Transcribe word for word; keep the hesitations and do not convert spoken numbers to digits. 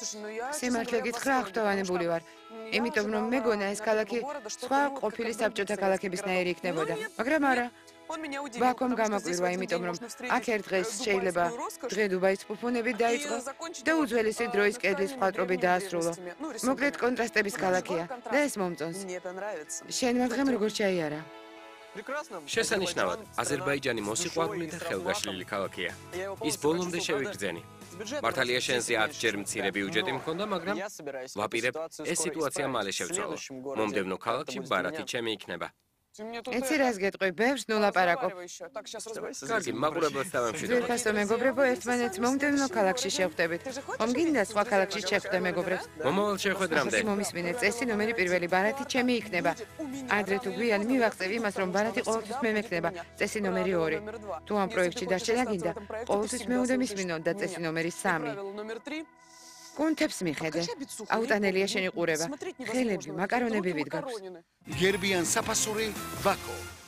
სიმართლე გითხრა, აღფრთოვანებული ვარ. იმიტომ რომ მეგონა ეს ქალაქი სხვა ყოფილი საბჭოთა ქალაქებისნაირი იქნებოდა. მაგრამ არა. ბაქომ გამაკვირვა, იმიტომ რომ აქ ერთ დღეს შეიძლება დღე დუბაის ფუფუნებით დაიწყო და უძველესი დროის კედლის მხატვრობით დაასრულო. მოკლედ კონტრასტების ქალაქია და ეს მომწონს. შენმა დღემ როგორ ჩაიარა? შესანიშნავად, აზერბაიჯანი მოსიყვარულე და ხელგაშლილი ქალაქია. ის ბოლომდე შევიგრძენი. მართალია შენზე ათჯერ მცირე ბიუჯეტი მქონდა, მაგრამ ვაპირებ, ეს სიტუაცია მალე შევცვალო. მომდევნო ქალაქში ბარათი ჩემი იქნება. იცი რას გეტყვი, ბევრს ნულაპარაკობ. კარგი, მაყურებელს დავემშვიდობ. ძვირფასო მეგობრებო, ერთმანეთს მომდევნო ქალაქში შევხვდებით. ხომ გინდა სხვა ქალაქში შევხვდე მეგობრებს? მომავალ შეხვედრამდე. მომისმინეთ, წესი ნომერი პირველი ბარათი ჩემი იქნება. ადრე თუ გვიან მივახცევ იმას, რომ ბარათი ყოველთვის მე მექნება. წესი ნომერი ორი. თუ ამ პროექტში დარჩენა გინდა, ყოველთვის მე უნდა მისმინო და წესი ნომერი სამი. კუნთებს მიხედე. აუტანელია შენი ყურება. ხელები, მაკარონები ვიდგავს. გერბიან საფასური ვაკო.